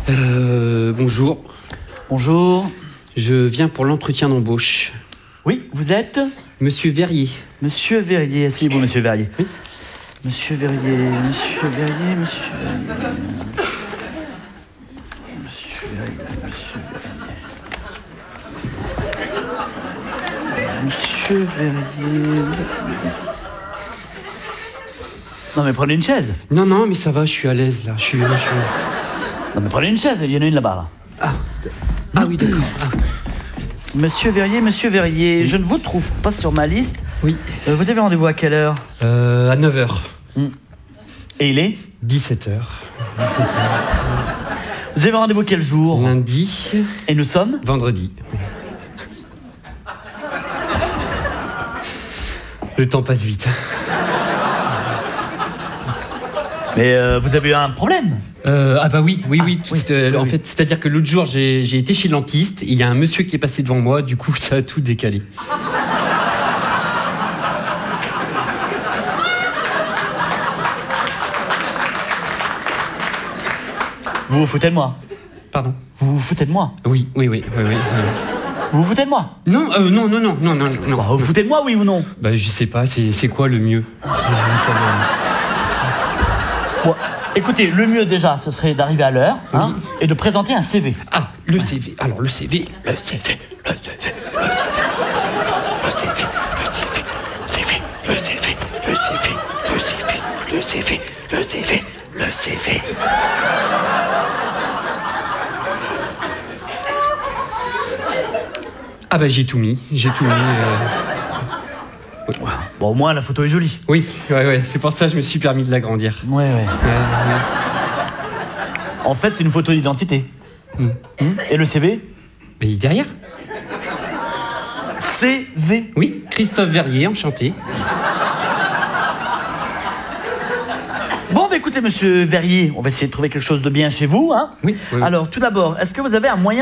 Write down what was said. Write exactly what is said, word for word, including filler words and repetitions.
Euh, bonjour. Bonjour. Je viens pour l'entretien d'embauche. Oui, vous êtes Monsieur Verrier. Monsieur Verrier. Asseyez-vous, Monsieur Verrier. Oui. Monsieur Verrier, Monsieur Verrier, Monsieur Verrier. Monsieur Verrier, Monsieur Verrier. Monsieur Verrier. Non mais prenez une chaise. Non, non, mais ça va, je suis à l'aise là. Je suis. Je suis... Non mais prenez une chaise, il y en a une là-bas. Là. Ah, ah oui, d'accord. Ah. Monsieur Verrier, Monsieur Verrier, je ne vous trouve pas sur ma liste. Oui. Euh, vous avez rendez-vous à quelle heure? Euh, à neuf heures. Et il est dix-sept heures. dix-sept heures. Vous avez rendez-vous quel jour? Lundi. Et nous sommes Vendredi. Le temps passe vite. Mais euh, vous avez eu un problème? Euh, ah bah oui, oui, oui. Ah, oui, euh, oui, en oui. fait, c'est-à-dire que l'autre jour, j'ai j'ai été chez le dentiste et il y a un monsieur qui est passé devant moi, du coup, ça a tout décalé. Vous vous foutez de moi? Pardon? Vous vous foutez de moi? Oui, oui, oui, oui, oui. oui. Vous vous foutez de moi? Non, euh, non, non, non, non, non, non. Bah, vous vous foutez de moi, oui ou non? Bah, je sais pas, c'est c'est quoi le mieux? Bon, écoutez, le mieux déjà, ce serait d'arriver à l'heure hein, et de présenter un C V. Ah, le C V. Alors, le C V, le C V, le C V, le C V, le C V, le C V, le C V, le C V, le C V, le C V, le C V, le C V. Ah bah j'ai tout mis, j'ai tout mis. Euh... Bon, au moins, la photo est jolie. Oui, ouais, ouais, c'est pour ça que je me suis permis de l'agrandir. Ouais, ouais. Ouais, ouais. En fait, c'est une photo d'identité. Mm. Et le C V? Mais derrière? C V. Oui, Christophe Verrier, enchanté. Bon, bah, écoutez, Monsieur Verrier, on va essayer de trouver quelque chose de bien chez vous. Hein. Oui, oui, oui. Alors, tout d'abord, est-ce que vous avez un moyen